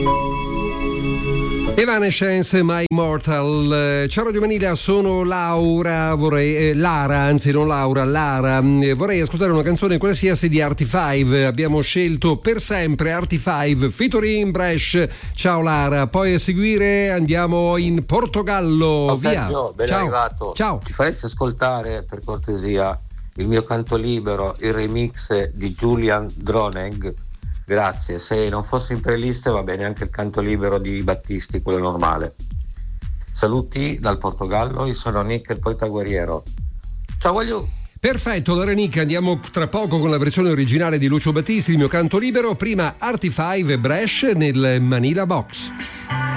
Evanescence, My Immortal. Ciao Radio Manila, sono Lara, vorrei ascoltare una canzone qualsiasi di Artie 5. Abbiamo scelto per sempre Artie 5 featuring Brescia. Ciao Lara, poi a seguire andiamo in Portogallo. Via. Sergio, ben Ciao. arrivato. Ciao. Ci faresti ascoltare per cortesia il mio canto libero, il remix di Julian Droneg? Grazie, se non fosse in playlist va bene anche il canto libero di Battisti, quello normale. Saluti dal Portogallo, io sono Nick, il poeta guerriero. Ciao voglio. Perfetto, allora Nick, andiamo tra poco con la versione originale di Lucio Battisti, il mio canto libero. Prima Artie 5 e Brescia nel Manila Box.